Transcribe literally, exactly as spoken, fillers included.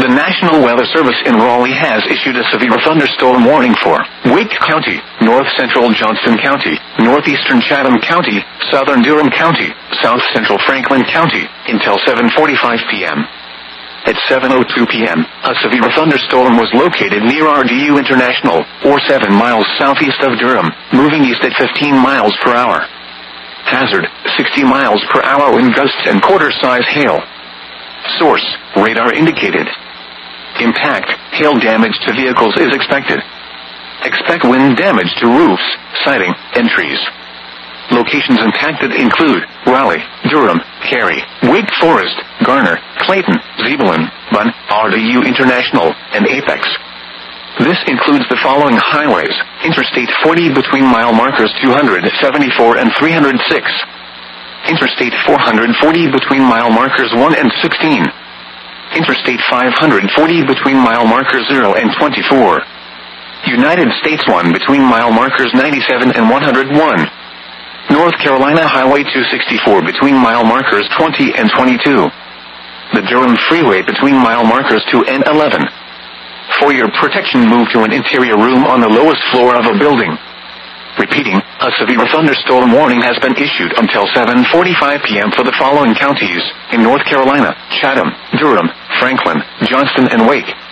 The National Weather Service in Raleigh has issued a severe thunderstorm warning for Wake County, North Central Johnston County, Northeastern Chatham County, Southern Durham County, South Central Franklin County, until seven forty-five p m At seven oh two p m, a severe thunderstorm was located near R D U International, or seven miles southeast of Durham, moving east at fifteen miles per hour. Hazard, sixty miles per hour wind gusts and quarter-size hail. Source, radar indicated. Impact, hail damage to vehicles is expected. Expect wind damage to roofs, siding, and trees. Locations impacted include Raleigh, Durham, Cary, Wake Forest, Garner, Clayton, Zebulon, Bunn, R D U International, and Apex. This includes the following highways: Interstate forty between mile markers two seventy-four and three oh six. Interstate four forty between mile markers one and sixteen. Interstate five forty between mile markers zero and twenty-four. United States one between mile markers ninety-seven and one oh one. North Carolina Highway two sixty-four between mile markers twenty and twenty-two. The Durham Freeway between mile markers two and eleven. For your protection, move to an interior room on the lowest floor of a building. Repeating, a severe thunderstorm warning has been issued until seven forty-five p m for the following counties in North Carolina: Chatham, Durham, Franklin, Johnston, and Wake.